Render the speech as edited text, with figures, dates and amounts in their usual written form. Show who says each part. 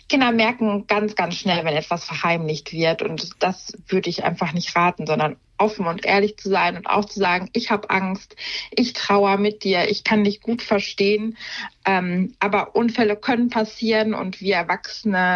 Speaker 1: Kinder merken ganz, ganz schnell, wenn etwas verheimlicht wird. Und das würde ich einfach nicht raten, sondern offen und ehrlich zu sein und auch zu sagen, ich habe Angst, ich trauere mit dir, ich kann dich gut verstehen. Aber Unfälle können passieren und wir Erwachsene